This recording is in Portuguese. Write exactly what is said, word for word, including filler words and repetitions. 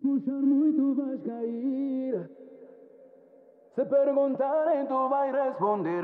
puxar muito vais cair. Se perguntarem, tu vai responder.